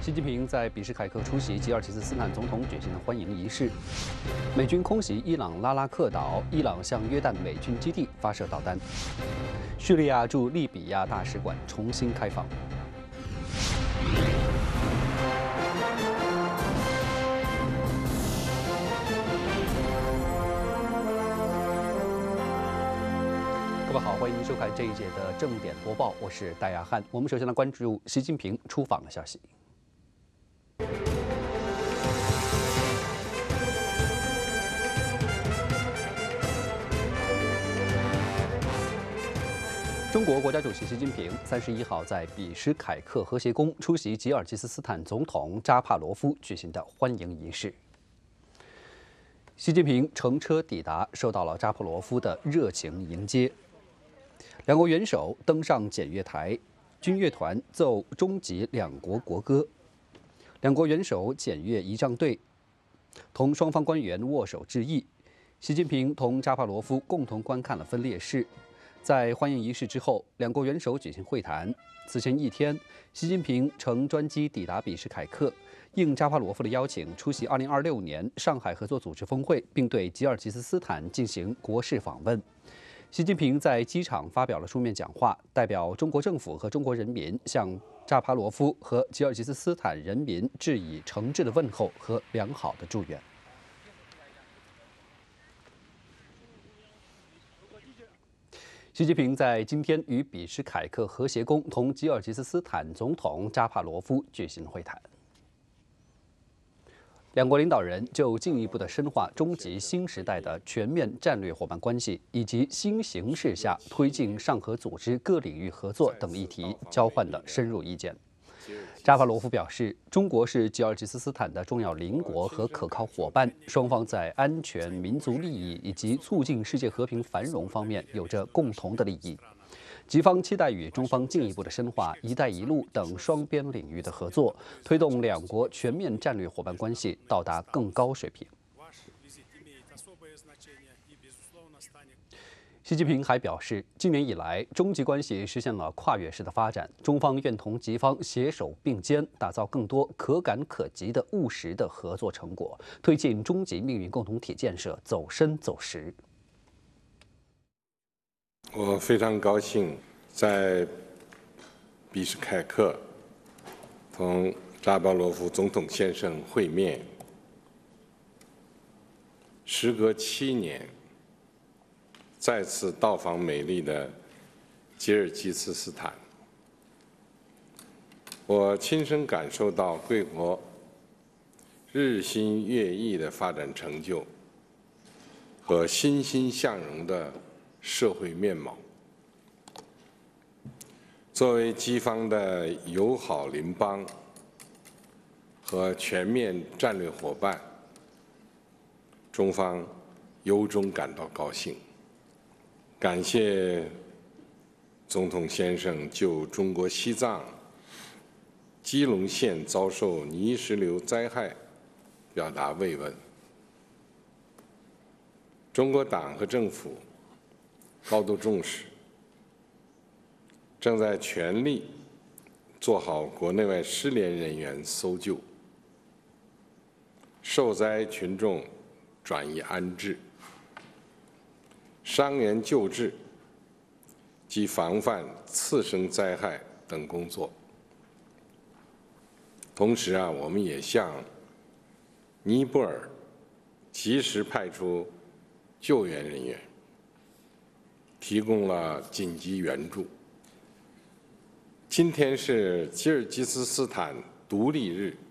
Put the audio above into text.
习近平在比什凯克出席吉尔吉斯斯坦总统举行的欢迎仪式。美军空袭伊朗拉拉克岛，伊朗向约旦美军基地发射导弹。叙利亚驻利比亚大使馆重新开放。各位好，欢迎收看这一节的正点播报，我是戴亚汉。我们首先来关注习近平出访的消息。中国国家主席习近平31号在比什凯克和谐宫出席吉尔吉斯斯坦总统扎帕罗夫举行的欢迎仪式。习近平乘车抵达，受到了扎帕罗夫的热情迎接。两国元首登上检阅台，军乐团奏中吉两国国歌。两国元首检阅仪仗队，同双方官员握手致意。习近平同扎帕罗夫共同观看了分列式。在欢迎仪式之后，两国元首举行会谈。此前一天，习近平乘专机抵达比什凯克，应扎帕罗夫的邀请出席2026年上海合作组织峰会，并对吉尔吉斯斯坦进行国事访问。习近平在机场发表了书面讲话，代表中国政府和中国人民向扎帕罗夫和吉尔吉斯斯坦人民致以诚挚的问候和良好的祝愿。习近平在今天与比什凯克和谐宫同吉尔吉斯斯坦总统扎帕罗夫举行会谈。两国领导人就进一步的深化中吉新时代的全面战略伙伴关系，以及新形势下推进上合组织各领域合作等议题交换了深入意见。扎帕罗夫表示，中国是吉尔吉斯斯坦的重要邻国和可靠伙伴，双方在安全、民族利益以及促进世界和平繁荣方面有着共同的利益。吉方期待与中方进一步的深化“一带一路”等双边领域的合作，推动两国全面战略伙伴关系到达更高水平。习近平还表示，今年以来，中吉关系实现了跨越式的发展，中方愿同吉方携手并肩，打造更多可感可及的务实的合作成果，推进中吉命运共同体建设走深走实。 我非常高兴在比什凯克同扎巴罗夫总统先生会面。时隔7年，再次到访美丽的吉尔吉斯斯坦，我亲身感受到贵国日新月异的发展成就和欣欣向荣的社会面貌。作为吉方的友好邻邦和全面战略伙伴，中方由衷感到高兴。感谢总统先生就中国西藏基隆县遭受泥石流灾害表达慰问。中国党和政府高度重视，正在全力做好国内外失联人员搜救、受灾群众转移安置、伤员救治及防范次生灾害等工作。同时我们也向尼泊尔及时派出救援人员，提供了紧急援助。今天是吉尔吉斯斯坦独立日，